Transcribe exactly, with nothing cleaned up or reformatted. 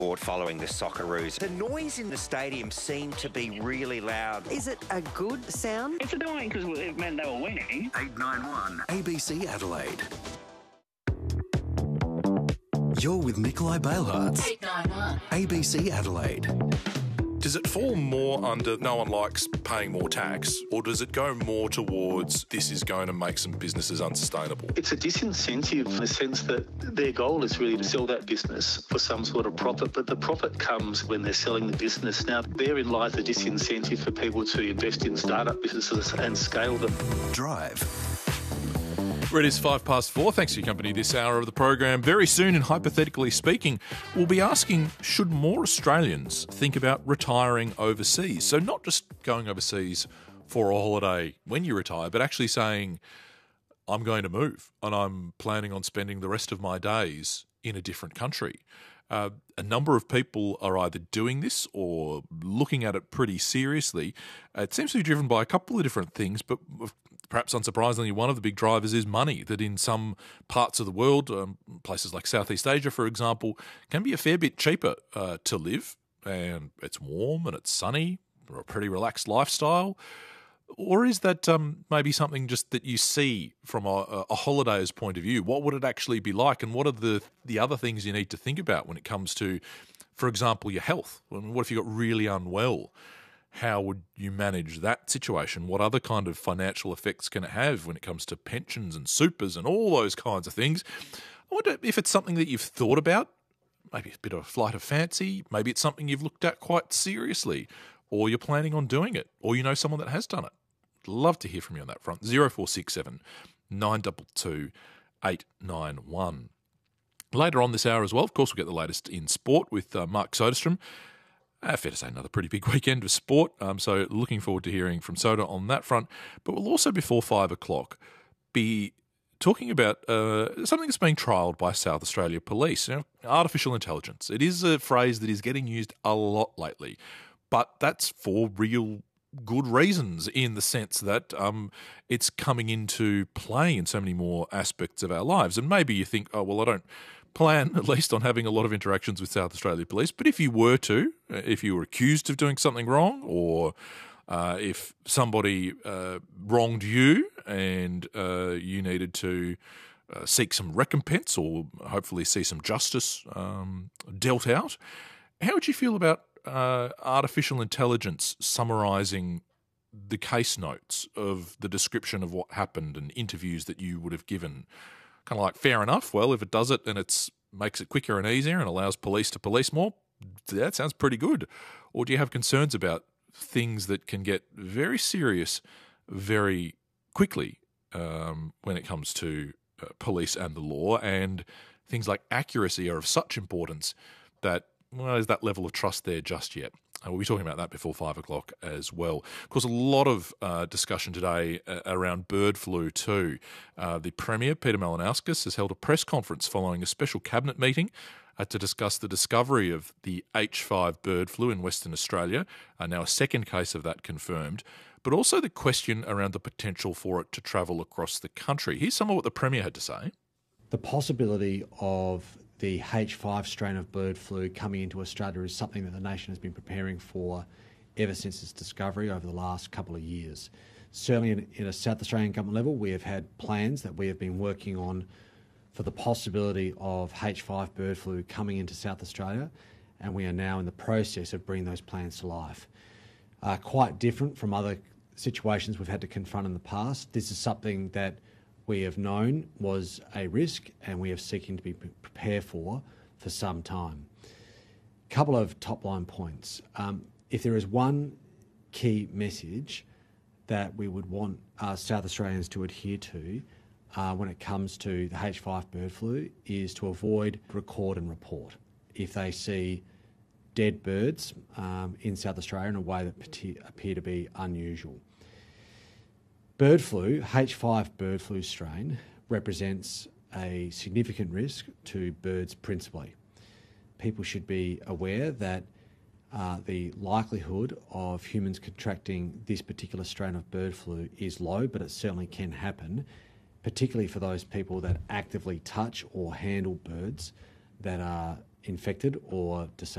following the Socceroos. The noise in the stadium seemed to be really loud. Is it a good sound? It's annoying because it meant they were winning. eight nine one A B C Adelaide. You're with Nikolai Bailhartz. eight nine one A B C Adelaide. Does it fall more under no one likes paying more tax, or does it go more towards this is going to make some businesses unsustainable? It's a disincentive in the sense that their goal is really to sell that business for some sort of profit, but the profit comes when they're selling the business. Now, therein lies the disincentive for people to invest in startup businesses and scale them. Drive. Well, it is five past four. Thanks for your company this hour of the program. Very soon, and hypothetically speaking, we'll be asking, should more Australians think about retiring overseas? So not just going overseas for a holiday when you retire, but actually saying, I'm going to move and I'm planning on spending the rest of my days in a different country. Uh, a number of people are either doing this or looking at it pretty seriously. Uh, it seems to be driven by a couple of different things, but perhaps unsurprisingly, one of the big drivers is money, that in some parts of the world, um, places like Southeast Asia, for example, can be a fair bit cheaper uh, to live, and it's warm and it's sunny, or a pretty relaxed lifestyle. Or is that um, maybe something just that you see from a, a holiday's point of view? What would it actually be like, and what are the the other things you need to think about when it comes to, for example, your health? I mean, what if you got really unwell? How would you manage that situation? What other kind of financial effects can it have when it comes to pensions and supers and all those kinds of things? I wonder if it's something that you've thought about, maybe a bit of a flight of fancy, maybe it's something you've looked at quite seriously, or you're planning on doing it, or you know someone that has done it. I'd love to hear from you on that front. zero four six seven nine two two eight nine one. Later on this hour as well, of course, we'll get the latest in sport with uh, Mark Soderstrom. Uh, fair to say, another pretty big weekend of sport, um, so looking forward to hearing from Soda on that front. But we'll also, before five o'clock, be talking about uh, something that's being trialled by South Australia Police, you know, artificial intelligence. It is a phrase that is getting used a lot lately, but that's for real good reasons, in the sense that um, it's coming into play in so many more aspects of our lives. And maybe you think, oh, well, I don't plan, at least, on having a lot of interactions with South Australia Police. But if you were to, if you were accused of doing something wrong, or uh, if somebody uh, wronged you and uh, you needed to uh, seek some recompense or hopefully see some justice um, dealt out, how would you feel about uh, artificial intelligence summarising the case notes of the description of what happened and interviews that you would have given? Kind of like, fair enough. Well, if it does it and it makes it quicker and easier and allows police to police more, that sounds pretty good. Or do you have concerns about things that can get very serious very quickly um, when it comes to uh, police and the law, and things like accuracy are of such importance that, well, is that level of trust there just yet? Uh, we'll be talking about that before five o'clock as well. Of course, a lot of uh, discussion today uh, around bird flu too. Uh, the Premier, Peter Malinauskas, has held a press conference following a special cabinet meeting uh, to discuss the discovery of the H five bird flu in Western Australia. Uh, now a second case of that confirmed, but also the question around the potential for it to travel across the country. Here's some of what the Premier had to say. The possibility of the H five strain of bird flu coming into Australia is something that the nation has been preparing for ever since its discovery over the last couple of years. Certainly in, in a South Australian government level, we have had plans that we have been working on for the possibility of H five bird flu coming into South Australia, and we are now in the process of bringing those plans to life. Uh, quite different from other situations we've had to confront in the past. This is something that we have known was a risk, and we are seeking to be prepared for for some time. A couple of top-line points. Um, if there is one key message that we would want uh, South Australians to adhere to uh, when it comes to the H five bird flu, is to avoid record and report. If they see dead birds um, in South Australia in a way that appear to be unusual. Bird flu, H five bird flu strain, represents a significant risk to birds principally. People should be aware that uh, the likelihood of humans contracting this particular strain of bird flu is low, but it certainly can happen, particularly for those people that actively touch or handle birds that are infected or deceased.